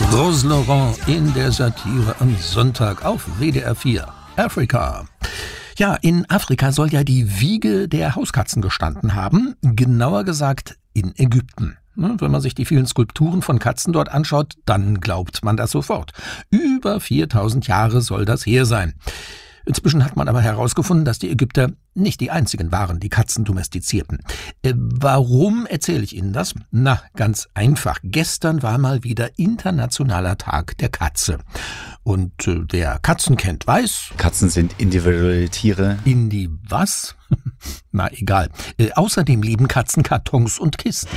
Rose Laurent in der Satire am Sonntag auf WDR 4. Afrika. Ja, in Afrika soll ja die Wiege der Hauskatzen gestanden haben, genauer gesagt in Ägypten. Wenn man sich die vielen Skulpturen von Katzen dort anschaut, dann glaubt man das sofort. Über 4000 Jahre soll das her sein. Inzwischen hat man aber herausgefunden, dass die Ägypter nicht die einzigen waren, die Katzen domestizierten. Warum erzähle ich Ihnen das? Na, ganz einfach. Gestern war mal wieder Internationaler Tag der Katze. Und wer Katzen kennt, weiß... Katzen sind individuelle Tiere. Indi was? Na, egal. Außerdem lieben Katzen Kartons und Kisten.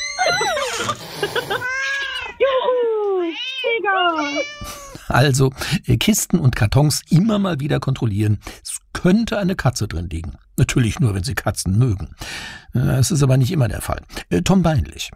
Juhu, mega! Also Kisten und Kartons immer mal wieder kontrollieren. Es könnte eine Katze drin liegen. Natürlich nur, wenn Sie Katzen mögen. Das ist aber nicht immer der Fall. Tom Beinlich.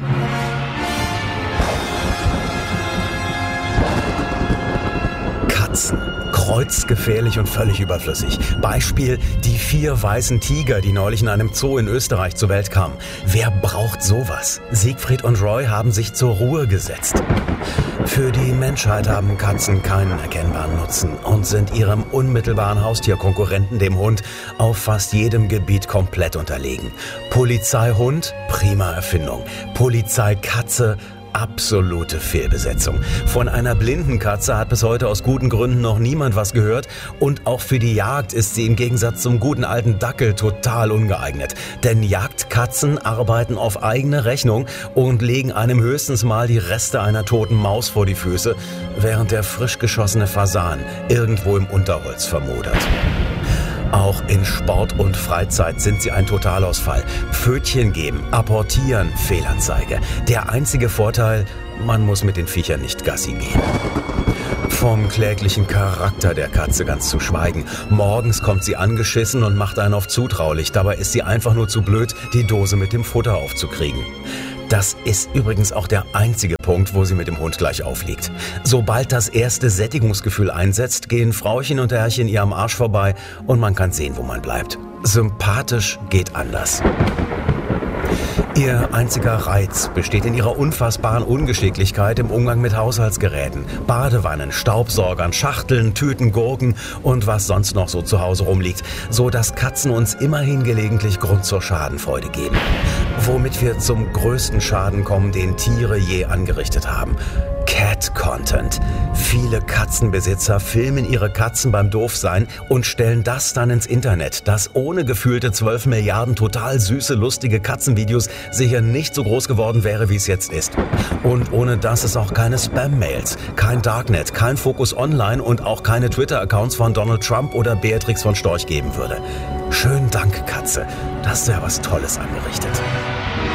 Katzen. Kreuzgefährlich und völlig überflüssig. Beispiel die 4 weißen Tiger, die neulich in einem Zoo in Österreich zur Welt kamen. Wer braucht sowas? Siegfried und Roy haben sich zur Ruhe gesetzt. Für die Menschheit haben Katzen keinen erkennbaren Nutzen und sind ihrem unmittelbaren Haustierkonkurrenten, dem Hund, auf fast jedem Gebiet komplett unterlegen. Polizeihund, prima Erfindung. Polizeikatze, absolute Fehlbesetzung. Von einer blinden Katze hat bis heute aus guten Gründen noch niemand was gehört und auch für die Jagd ist sie im Gegensatz zum guten alten Dackel total ungeeignet. Denn Jagdkatzen arbeiten auf eigene Rechnung und legen einem höchstens mal die Reste einer toten Maus vor die Füße, während der frisch geschossene Fasan irgendwo im Unterholz vermodert. Auch in Sport und Freizeit sind sie ein Totalausfall. Pfötchen geben, apportieren, Fehlanzeige. Der einzige Vorteil, man muss mit den Viechern nicht Gassi gehen. Vom kläglichen Charakter der Katze ganz zu schweigen. Morgens kommt sie angeschissen und macht einen auf zutraulich. Dabei ist sie einfach nur zu blöd, die Dose mit dem Futter aufzukriegen. Das ist übrigens auch der einzige Punkt, wo sie mit dem Hund gleich aufliegt. Sobald das erste Sättigungsgefühl einsetzt, gehen Frauchen und Herrchen ihr am Arsch vorbei und man kann sehen, wo man bleibt. Sympathisch geht anders. Ihr einziger Reiz besteht in ihrer unfassbaren Ungeschicklichkeit im Umgang mit Haushaltsgeräten, Badewannen, Staubsaugern, Schachteln, Tüten, Gurken und was sonst noch so zu Hause rumliegt, so dass Katzen uns immerhin gelegentlich Grund zur Schadenfreude geben. Womit wir zum größten Schaden kommen, den Tiere je angerichtet haben. Cat-Content. Viele Katzenbesitzer filmen ihre Katzen beim Doofsein und stellen das dann ins Internet, das ohne gefühlte 12 Milliarden total süße, lustige Katzenvideos sicher nicht so groß geworden wäre, wie es jetzt ist. Und ohne das es auch keine Spam-Mails, kein Darknet, kein Focus Online und auch keine Twitter-Accounts von Donald Trump oder Beatrix von Storch geben würde. Schönen Dank, Katze. Da hast du ja was Tolles angerichtet.